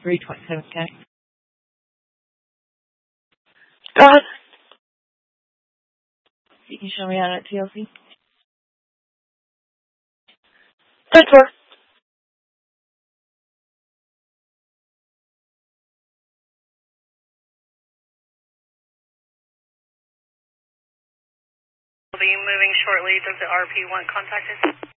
327K. Go ahead. You can show me out at TLC. Thanks, sir. Will be moving shortly. Does the RP want contacted?